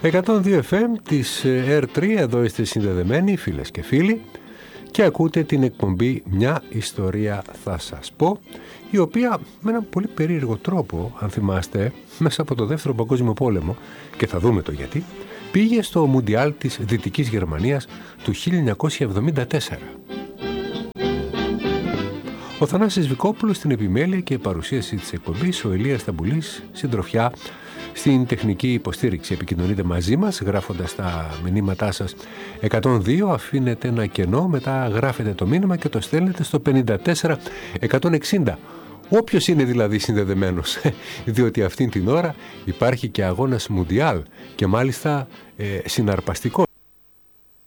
102 FM της R3, εδώ είστε συνδεδεμένοι φίλες και φίλοι και ακούτε την εκπομπή «Μια ιστορία θα σας πω», η οποία με έναν πολύ περίεργο τρόπο, αν θυμάστε, μέσα από το Δεύτερο Παγκόσμιο Πόλεμο, και θα δούμε το γιατί, πήγε στο Μουντιάλ της Δυτικής Γερμανίας του 1974. Ο Θανάσης Βικόπουλος στην επιμέλεια και παρουσίαση της εκπομπής, ο Ηλίας Σταμπουλής συντροφιά στην τεχνική υποστήριξη. Επικοινωνείτε μαζί μας γράφοντας τα μηνύματά σας 102, αφήνετε ένα κενό, μετά γράφετε το μήνυμα και το στέλνετε στο 54 160. Όποιος είναι δηλαδή συνδεδεμένος, διότι αυτήν την ώρα υπάρχει και αγώνας Μουντιάλ και μάλιστα συναρπαστικό.